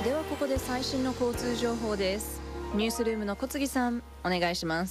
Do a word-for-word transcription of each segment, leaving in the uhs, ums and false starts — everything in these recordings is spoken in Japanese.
ではここで最新の交通情報です。ニュースルームの小杉さん、お願いします。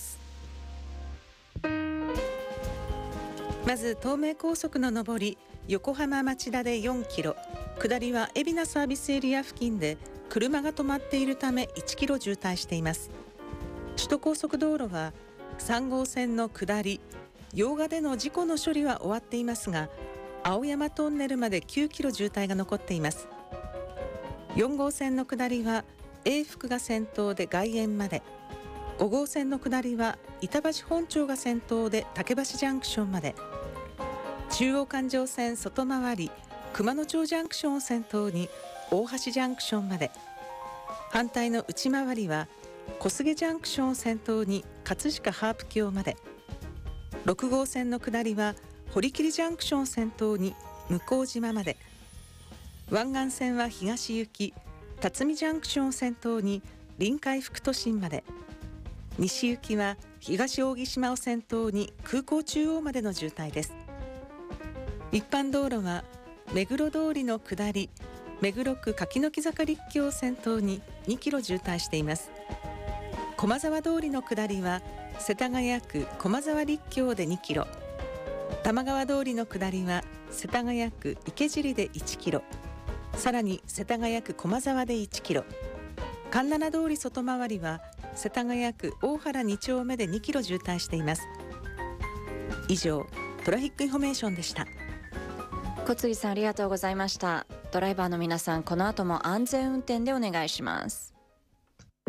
まず東名高速の上り横浜町田でよんキロ、下りは海老名サービスエリア付近で車が止まっているためいちキロ渋滞しています。首都高速道路はさん号線の下り用賀での事故の処理は終わっていますが、青山トンネルまできゅうキロ渋滞が残っています。よん号線の下りは永福が先頭で外苑まで、ご号線の下りは板橋本町が先頭で竹橋ジャンクションまで、中央環状線外回り熊野町ジャンクションを先頭に大橋ジャンクションまで、反対の内回りは小菅ジャンクションを先頭に葛飾ハープ橋まで、ろく号線の下りは堀切ジャンクションを先頭に向島まで、湾岸線は東行き辰巳ジャンクションを先頭に臨海副都心まで、西行きは東扇島を先頭に空港中央までの渋滞です。一般道路は目黒通りの下り目黒区柿の木坂陸橋を先頭ににキロ渋滞しています。駒沢通りの下りは世田谷区駒沢陸橋でにキロ、玉川通りの下りは世田谷区池尻でいちキロ、さらに世田谷区駒沢でいちキロ、環七通り外回りは世田谷区大原に丁目でにキロ渋滞しています。以上、トラフィックインフォメーションでした。 小杉さん、ありがとうございました。ドライバーの皆さん、この後も安全運転でお願いします。